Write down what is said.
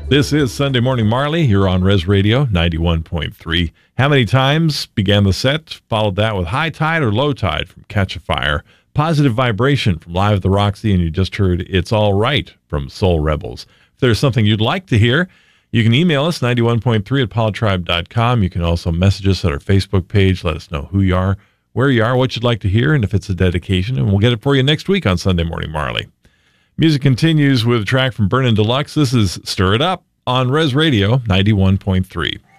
This is Sunday Morning Marley here on Res Radio 91.3. How Many Times began the set, followed that with High Tide or Low Tide from Catch a Fire, Positive Vibration from Live at the Roxy, and you just heard It's All Right from Soul Rebels. If there's something you'd like to hear, you can email us 91.3 at polytribe.com. You can also message us at our Facebook page. Let us know who you are, where you are, what you'd like to hear, and if it's a dedication, and we'll get it for you next week on Sunday Morning Marley. Music continues with a track from Burnin' Deluxe. This is Stir It Up on Res Radio 91.3.